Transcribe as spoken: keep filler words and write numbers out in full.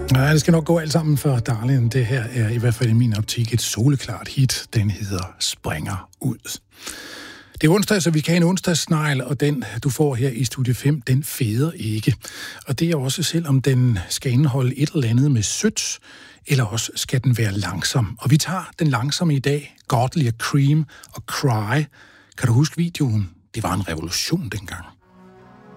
Nej, det skal nok gå alt sammen for Darlene. Det her er i hvert fald i min optik et soleklart hit. Den hedder Springer ud. Det er onsdag, så vi kan have en onsdagssnegl, og den, du får her i Studie fem, den feder ikke. Og det er også selvom den skal indeholde et eller andet med sødt, eller også skal den være langsom. Og vi tager den langsomme i dag, Godly og Cream og Cry. Kan du huske videoen? Det var en revolution dengang.